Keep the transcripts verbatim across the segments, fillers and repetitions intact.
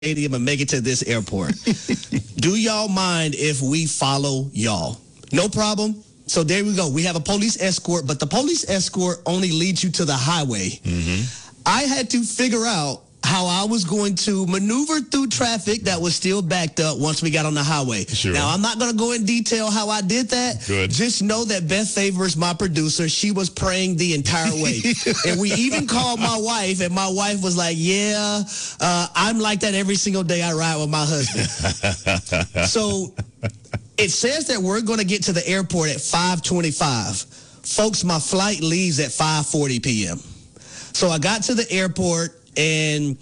Stadium and make it to this airport. Do y'all mind if we follow y'all? No problem. So there we go. We have a police escort, but the police escort only leads you to the highway. Mm-hmm. I had to figure out how I was going to maneuver through traffic that was still backed up once we got on the highway. Sure. Now, I'm not going to go in detail how I did that. Good. Just know that Beth Favors, my producer, she was praying the entire way. And we even called my wife, and my wife was like, yeah, uh, I'm like that every single day I ride with my husband. So it says that we're going to get to the airport at five twenty-five. Folks, my flight leaves at five forty p.m. So I got to the airport, and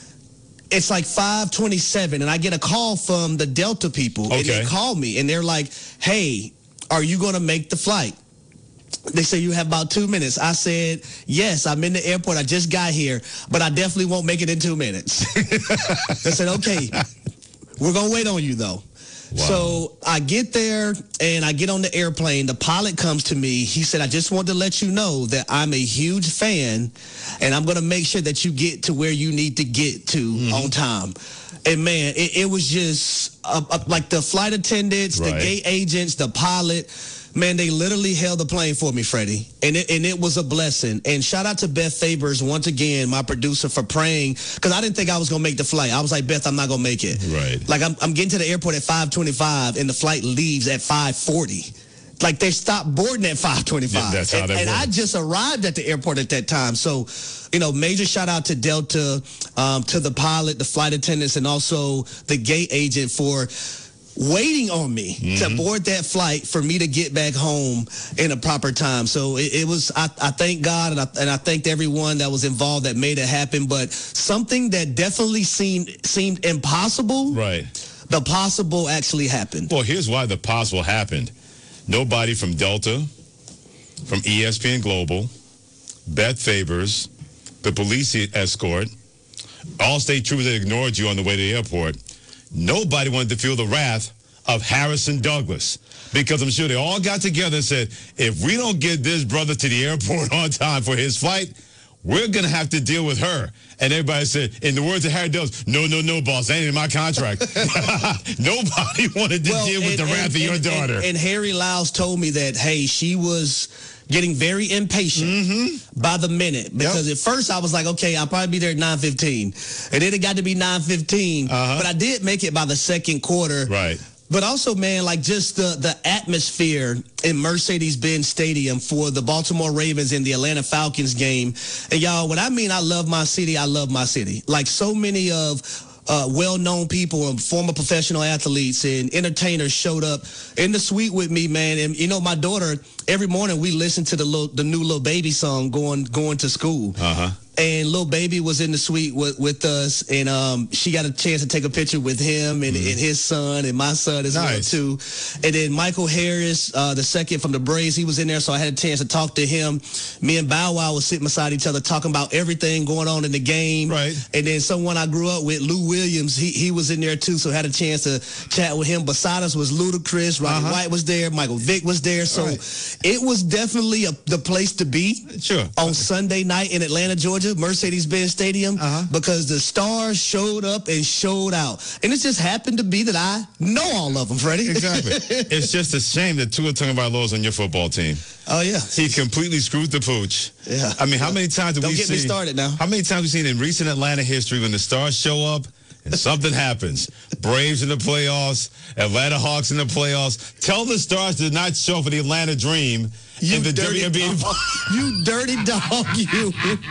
it's like five twenty-seven, and I get a call from the Delta people, Okay. and they call me, and they're like, hey, are you going to make the flight? They say, you have about two minutes. I said, yes, I'm in the airport. I just got here, but I definitely won't make it in two minutes. They said, okay, we're going to wait on you, though. Wow. So I get there, and I get on the airplane. The pilot comes to me. He said, I just wanted to let you know that I'm a huge fan, and I'm going to make sure that you get to where you need to get to mm-hmm. on time. And, man, it, it was just uh, uh, like the flight attendants, right. the gate agents, the pilot. Man, they literally held the plane for me, Freddie, and it, and it was a blessing. And shout out to Beth Favors, once again, my producer, for praying, because I didn't think I was going to make the flight. I was like, Beth, I'm not going to make it. Right. Like, I'm, I'm getting to the airport at five twenty-five, and the flight leaves at five forty. Like, they stopped boarding at five twenty-five. Yeah, that's how and, that and I just arrived at the airport at that time. So, you know, major shout out to Delta, um, to the pilot, the flight attendants, and also the gate agent for waiting on me mm-hmm. to board that flight for me to get back home in a proper time. So it, it was, I, I thank God, and I, and I thanked everyone that was involved that made it happen. But something that definitely seemed seemed impossible, right? The possible actually happened. Well, here's why the possible happened. Nobody from Delta, from E S P N Global, Beth Favors, the police escort, all state troopers that ignored you on the way to the airport. Nobody wanted to feel the wrath of Harrison Douglas, because I'm sure they all got together and said, if we don't get this brother to the airport on time for his flight, we're going to have to deal with her. And everybody said, in the words of Harry Douglas, no, no, no, boss, that ain't in my contract. Nobody wanted to well, deal with and, the wrath and, of your and, daughter. And, and Harry Lyles told me that, hey, she was getting very impatient mm-hmm. by the minute, because yep. at first I was like, okay, I'll probably be there at nine fifteen, and then it got to be nine fifteen, uh-huh. but I did make it by the second quarter. Right. But also, man, like just the, the atmosphere in Mercedes-Benz Stadium for the Baltimore Ravens and the Atlanta Falcons game. And y'all, when I mean I love my city, I love my city. Like so many of Uh, well-known people and former professional athletes and entertainers showed up in the suite with me, man. And you know, my daughter, every morning we listen to the little, the new Lil Baby song going going to school. Uh-huh. And Lil Baby was in the suite with, with us, and um, she got a chance to take a picture with him and, mm-hmm. and his son and my son as nice. well too. And then Michael Harris, uh, the second from the Braves, he was in there, so I had a chance to talk to him. Me and Bow Wow was sitting beside each other talking about everything going on in the game. Right. And then someone I grew up with, Lou Williams, he he was in there too, so I had a chance to chat with him. Beside us was Ludacris, Roddy uh-huh. White was there, Michael Vick was there. So right. it was definitely a, the place to be. Sure. On Sunday night in Atlanta, Georgia, Mercedes-Benz Stadium, uh-huh. because the stars showed up and showed out. And it just happened to be that I know all of them, Freddie. Exactly. It's just a shame that Tua Tagovailoa is on your football team. Oh, yeah. He completely screwed the pooch. Yeah. I mean, how many times have Don't we get seen... me started now. How many times have we seen in recent Atlanta history when the stars show up and something happens? Braves in the playoffs, Atlanta Hawks in the playoffs. Tell the stars to not show for the Atlanta Dream. You in the dirty W N B A. dog. You dirty dog, you.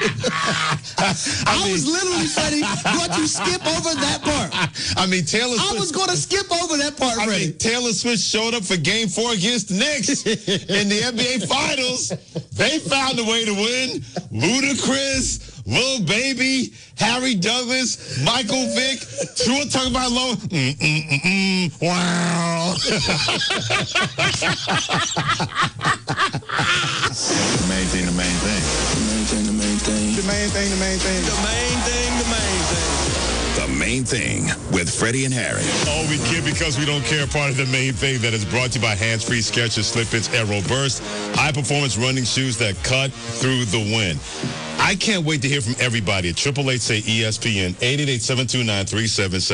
I, I mean, was literally, Freddie, going to skip over that part. I mean, Taylor Swift. I was going to skip over that part, I Freddie. mean, Taylor Swift showed up for game four against the Knicks in the N B A Finals. They found a way to win. Ludacris, Lil Baby, Harry Douglas, Michael Vick, Tua Tagovailoa. Mm, mm, mm, mm, wow. The main thing, the main thing. The main thing, the main thing. The main thing, the main thing. The main thing, the main thing. The The Main Thing with Freddie and Harry. Oh, we kid because we don't care. Part of The Main Thing that is brought to you by Hands-Free Skechers Slip-ins Aero Burst. High-performance running shoes that cut through the wind. I can't wait to hear from everybody at triple eight say E S P N, eight eight eight, seven two nine, three seven seven.